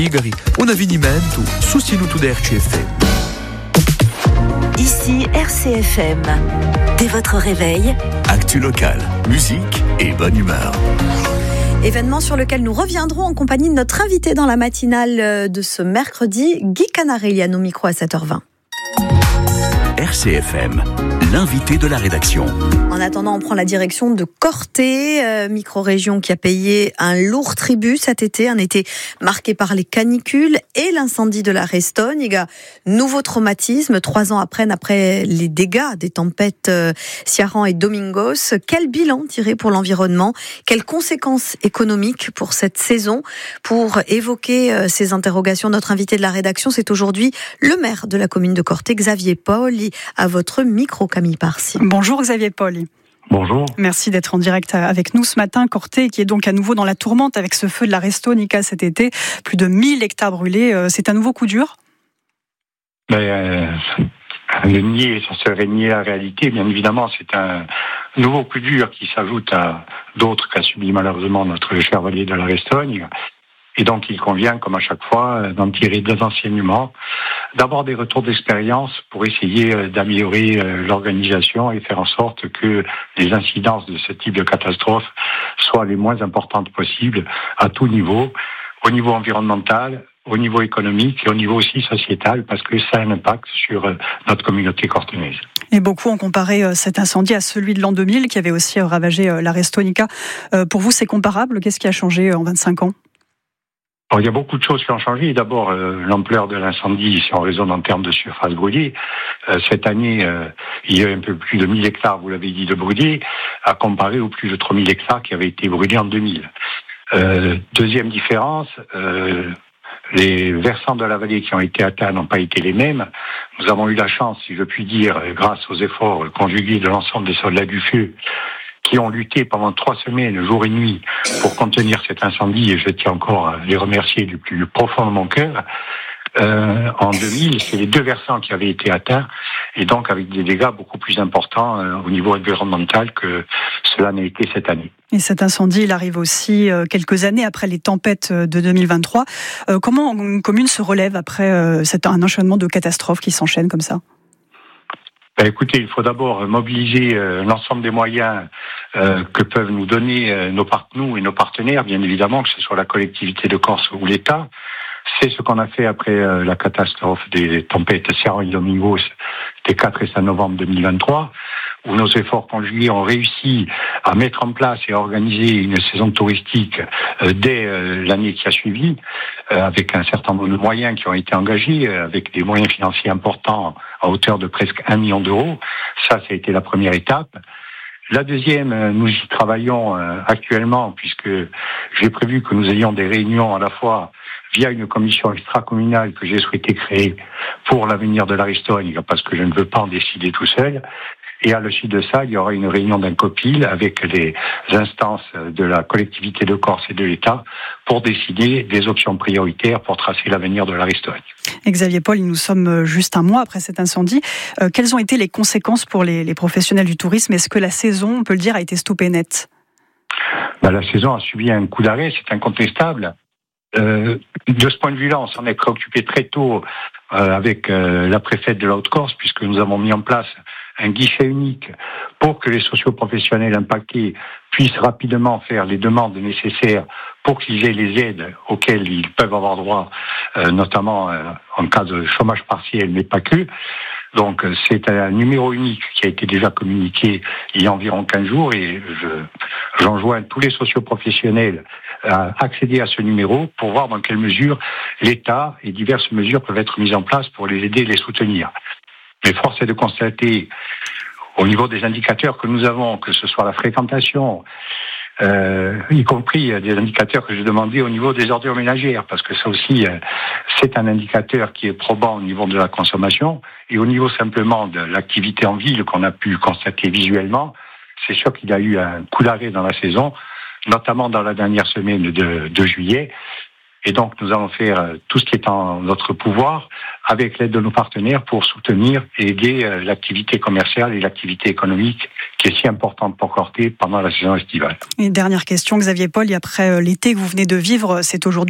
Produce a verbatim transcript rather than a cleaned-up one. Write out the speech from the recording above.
Un avvenimento sostenuto da R C F M. Ici R C F M. Dès votre réveil, actu local, musique et bonne humeur. Événement sur lequel nous reviendrons en compagnie de notre invité dans la matinale de ce mercredi, Guy Canarelli, au micro à sept heures vingt. R C F M, l'invité de la rédaction. En attendant, on prend la direction de Corté, euh, micro-région qui a payé un lourd tribut cet été, un été marqué par les canicules et l'incendie de la Restogne. Nouveau traumatisme, trois ans après, après les dégâts des tempêtes euh, Ciarán et Domingos. Quel bilan tiré pour l'environnement? Quelles conséquences économiques pour cette saison? Pour évoquer euh, ces interrogations, notre invité de la rédaction, c'est aujourd'hui le maire de la commune de Corté, Xavier Pauli, à votre micro, Camille Parsi. Bonjour Xavier Pauli. Bonjour. Merci d'être en direct avec nous ce matin. Corté qui est donc à nouveau dans la tourmente avec ce feu de la Restonica cet été. Plus de mille hectares brûlés. C'est un nouveau coup dur? Mais, euh, le nier, ça serait nier la réalité. Bien évidemment, c'est un nouveau coup dur qui s'ajoute à d'autres qu'a subi malheureusement notre cher vallée de la Restogne. Et donc, il convient, comme à chaque fois, d'en tirer des enseignements, d'avoir des retours d'expérience pour essayer d'améliorer l'organisation et faire en sorte que les incidences de ce type de catastrophe soient les moins importantes possibles à tout niveau, au niveau environnemental, au niveau économique et au niveau aussi sociétal, parce que ça a un impact sur notre communauté cortenaise. Et beaucoup ont comparé cet incendie à celui de l'an deux mille, qui avait aussi ravagé la Restonica. Pour vous, c'est comparable? Qu'est-ce qui a changé en vingt-cinq ans? Alors, il y a beaucoup de choses qui ont changé. D'abord, euh, l'ampleur de l'incendie, si on raisonne en termes de surface brûlée. Euh, cette année, euh, il y a un peu plus de mille hectares, vous l'avez dit, de brûlés, à comparer aux plus de trois mille hectares qui avaient été brûlés en deux mille. Euh, deuxième différence, euh, les versants de la vallée qui ont été atteints n'ont pas été les mêmes. Nous avons eu la chance, si je puis dire, grâce aux efforts conjugués de l'ensemble des soldats du feu, qui ont lutté pendant trois semaines, jour et nuit, pour contenir cet incendie, et je tiens encore à les remercier du plus profond de mon cœur. Euh, en deux mille, c'est les deux versants qui avaient été atteints, et donc avec des dégâts beaucoup plus importants euh, au niveau environnemental que cela n'a été cette année. Et cet incendie, il arrive aussi euh, quelques années après les tempêtes de deux mille vingt-trois. Euh, comment une commune se relève après euh, cet, un enchaînement de catastrophes qui s'enchaînent comme ça? Ben écoutez, il faut d'abord mobiliser euh, l'ensemble des moyens euh, que peuvent nous donner euh, nos part- nous et nos partenaires, bien évidemment, que ce soit la collectivité de Corse ou l'État. C'est ce qu'on a fait après euh, la catastrophe des tempêtes Ciarán et Domingos des quatre et cinq novembre deux mille vingt-trois, où nos efforts conjugués ont réussi à mettre en place et à organiser une saison touristique euh, dès euh, l'année qui a suivi, euh, avec un certain nombre de moyens qui ont été engagés, euh, avec des moyens financiers importants à hauteur de presque un million d'euros. Ça, ça a été la première étape. La deuxième, euh, nous y travaillons euh, actuellement, puisque j'ai prévu que nous ayons des réunions à la fois via une commission extra-communale que j'ai souhaité créer pour l'avenir de la Restogne, parce que je ne veux pas en décider tout seul. Et à la suite de ça, il y aura une réunion d'un copil avec les instances de la collectivité de Corse et de l'État pour décider des options prioritaires pour tracer l'avenir de la Restogne. Xavier Paul, nous sommes juste un mois après cet incendie. Euh, quelles ont été les conséquences pour les, les professionnels du tourisme? Est-ce que la saison, on peut le dire, a été stoppée net? Ben, la saison a subi un coup d'arrêt, c'est incontestable. Euh, de ce point de vue-là, on s'en est préoccupé très tôt euh, avec euh, la préfète de la Haute-Corse, puisque nous avons mis en place un guichet unique pour que les socioprofessionnels impactés puissent rapidement faire les demandes nécessaires pour qu'ils aient les aides auxquelles ils peuvent avoir droit, euh, notamment euh, en cas de chômage partiel, mais pas que. Donc c'est un numéro unique qui a été déjà communiqué il y a environ quinze jours, et je, j'enjoins tous les socioprofessionnels à accéder à ce numéro pour voir dans quelle mesure l'État et diverses mesures peuvent être mises en place pour les aider et les soutenir. Mais force est de constater, au niveau des indicateurs que nous avons, que ce soit la fréquentation, euh, y compris des indicateurs que j'ai demandés au niveau des ordures ménagères, parce que ça aussi, euh, c'est un indicateur qui est probant au niveau de la consommation, et au niveau simplement de l'activité en ville qu'on a pu constater visuellement, c'est sûr qu'il y a eu un coup d'arrêt dans la saison, notamment dans la dernière semaine de, de juillet. Et donc, nous allons faire tout ce qui est en notre pouvoir avec l'aide de nos partenaires pour soutenir et aider l'activité commerciale et l'activité économique qui est si importante pour Corté pendant la saison estivale. Et dernière question, Xavier Paul, après l'été que vous venez de vivre, c'est aujourd'hui